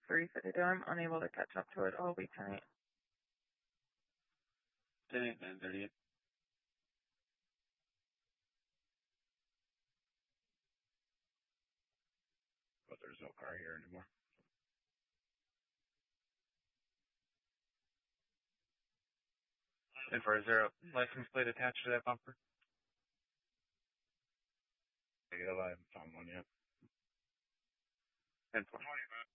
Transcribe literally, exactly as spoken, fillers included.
three fifty-two. I'm unable to catch up to it all week tonight. ten eight, nine thirty-eight. But there's no car here anymore. And for is there a license plate attached to that bumper? I haven't found one yet. ten four.